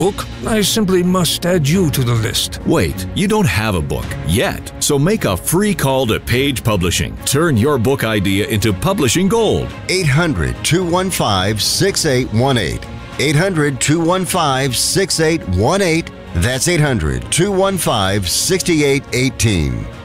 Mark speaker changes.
Speaker 1: book, I simply must add you to the list.
Speaker 2: Wait, you don't have a book yet, so make a free call to Page Publishing. Turn your book idea into publishing gold.
Speaker 3: 800-215-6818. 800-215-6818. That's 800-215-6818.